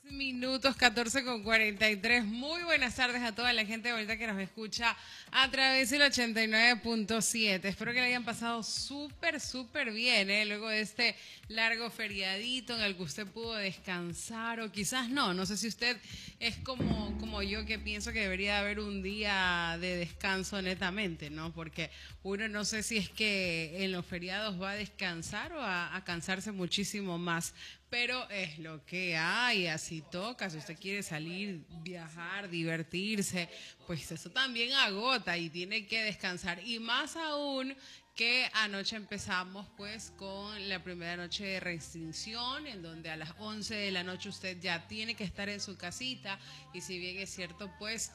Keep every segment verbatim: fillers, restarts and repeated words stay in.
Minutos catorce con cuarenta y tres. Muy buenas tardes a toda la gente ahorita que nos escucha a través del ochenta y nueve punto siete. Espero que le hayan pasado súper, súper bien, ¿eh? Luego de este largo feriadito en el que usted pudo descansar o quizás no. No sé si usted es como, como yo, que pienso que debería haber un día de descanso netamente, ¿no? Porque uno no sé si es que en los feriados va a descansar o a, a cansarse muchísimo más. Pero es lo que hay, así toca. Si usted quiere salir, viajar, divertirse, pues eso también agota y tiene que descansar. Y más aún que anoche empezamos pues con la primera noche de restricción, en donde a las once de la noche usted ya tiene que estar en su casita. Y si bien es cierto, pues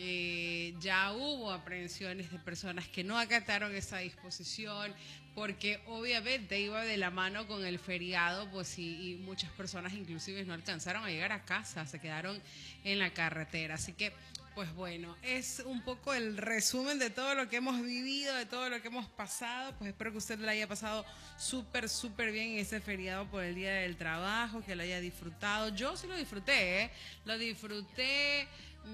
eh, ya hubo aprehensiones de personas que no acataron esa disposición, porque obviamente iba de la mano con el feriado, pues y, y muchas personas inclusive no alcanzaron a llegar a casa, se quedaron en la carretera. Así que, pues bueno, es un poco el resumen de todo lo que hemos vivido, de todo lo que hemos pasado. Pues espero que usted lo haya pasado súper, súper bien en ese feriado por el Día del Trabajo, que lo haya disfrutado. Yo sí lo disfruté, ¿eh? Lo disfruté.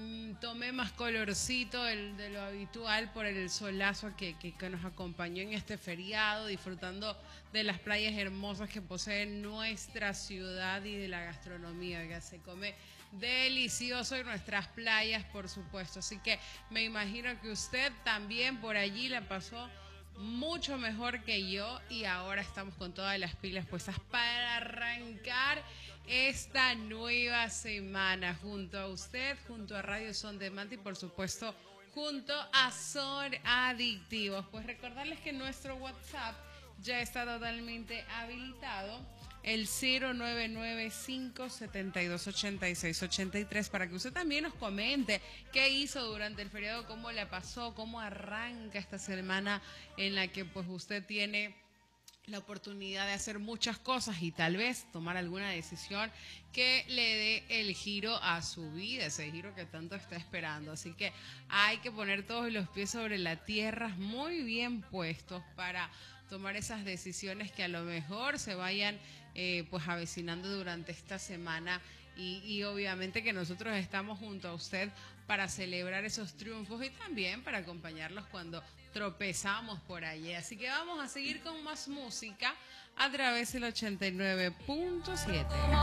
Tomé más colorcito el, de lo habitual por el solazo que, que, que nos acompañó en este feriado, disfrutando de las playas hermosas que posee nuestra ciudad y de la gastronomía, que se come delicioso en nuestras playas, por supuesto. Así que me imagino que usted también por allí la pasó mucho mejor que yo, y ahora estamos con todas las pilas puestas para arrancar esta nueva semana junto a usted, junto a Radio Son Demand y por supuesto junto a Son Adictivos. Pues recordarles que nuestro WhatsApp ya está totalmente habilitado, el cero nueve nueve cinco siete dos ocho seis ocho tres, para que usted también nos comente qué hizo durante el feriado, cómo la pasó, cómo arranca esta semana en la que pues usted tiene la oportunidad de hacer muchas cosas y tal vez tomar alguna decisión que le dé el giro a su vida, ese giro que tanto está esperando. Así que hay que poner todos los pies sobre la tierra, muy bien puestos, para tomar esas decisiones que a lo mejor se vayan eh, pues avecinando durante esta semana. Y, y obviamente que nosotros estamos junto a usted para celebrar esos triunfos y también para acompañarlos cuando tropezamos por allí. Así que vamos a seguir con más música a través del ochenta y nueve punto siete.